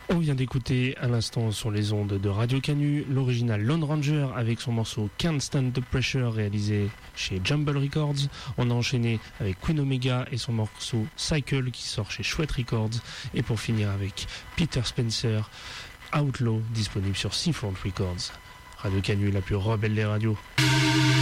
On vient d'écouter à l'instant sur les ondes de Radio Canu l'original Lone Ranger avec son morceau Can't Stand the Pressure réalisé chez Jumble Records. On a enchaîné avec Queen Omega et son morceau Cycle qui sort chez Chouette Records. Et pour finir avec Peter Spencer, Outlaw, disponible sur Seafront Records. Radio Canu, la plus rebelle des radios.